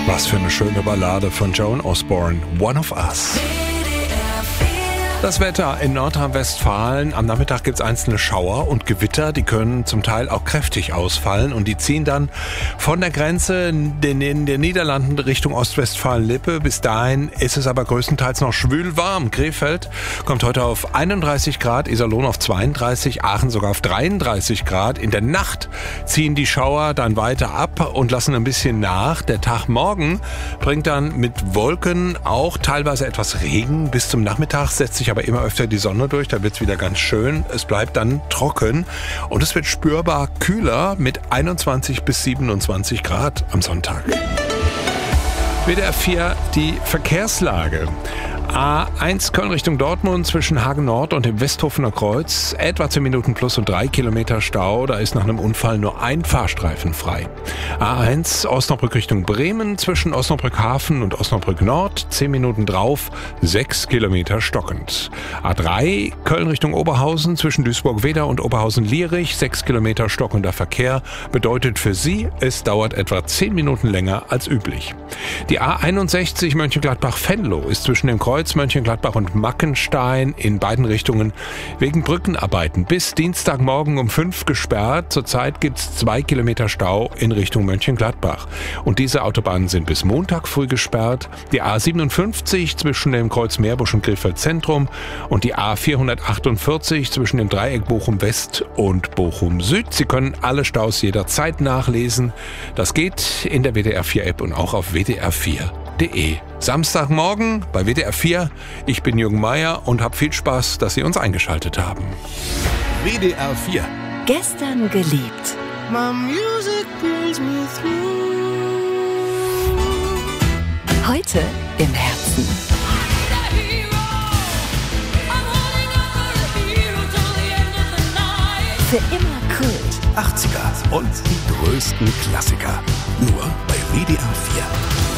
Was für eine schöne Ballade von Joan Osborne, One of Us. Das Wetter in Nordrhein-Westfalen. Am Nachmittag gibt es einzelne Schauer und Gewitter. Die können zum Teil auch kräftig ausfallen. Und die ziehen dann von der Grenze in den Niederlanden Richtung Ostwestfalen-Lippe. Bis dahin ist es aber größtenteils noch schwül warm. Krefeld kommt heute auf 31 Grad, Iserlohn auf 32, Aachen sogar auf 33 Grad. In der Nacht ziehen die Schauer dann weiter ab und lassen ein bisschen nach. Der Tag morgen bringt dann mit Wolken auch teilweise etwas Regen. Bis zum Nachmittag setzt sich aber immer öfter die Sonne durch, da wird es wieder ganz schön. Es bleibt dann trocken und es wird spürbar kühler mit 21 bis 27 Grad am Sonntag. WDR 4, die Verkehrslage. A1 Köln Richtung Dortmund zwischen Hagen Nord und dem Westhofener Kreuz. Etwa 10 Minuten plus und 3 Kilometer Stau. Da ist nach einem Unfall nur ein Fahrstreifen frei. A1 Osnabrück Richtung Bremen zwischen Osnabrück Hafen und Osnabrück Nord. 10 Minuten drauf, 6 Kilometer stockend. A3 Köln Richtung Oberhausen zwischen Duisburg-Wedau und Oberhausen-Lierich. 6 Kilometer stockender Verkehr. Bedeutet für Sie, es dauert etwa 10 Minuten länger als üblich. Die A61 Mönchengladbach-Venlo ist zwischen dem Kreuz Mönchengladbach und Mackenstein in beiden Richtungen wegen Brückenarbeiten bis Dienstagmorgen um 5 gesperrt. Zurzeit gibt es 2 Kilometer Stau in Richtung Mönchengladbach. Und diese Autobahnen sind bis Montag früh gesperrt. Die A57 zwischen dem Kreuz Meerbusch und Krefeld Zentrum und die A448 zwischen dem Dreieck Bochum West und Bochum Süd. Sie können alle Staus jederzeit nachlesen. Das geht in der WDR 4 App und auch auf wdr4.de. Samstagmorgen bei WDR 4. Ich bin Jürgen Meier und habe viel Spaß, dass Sie uns eingeschaltet haben. WDR 4. Gestern geliebt. My music brings me through. Heute im Herzen. Für immer Kult. 80er und die größten Klassiker. Nur bei WDR 4.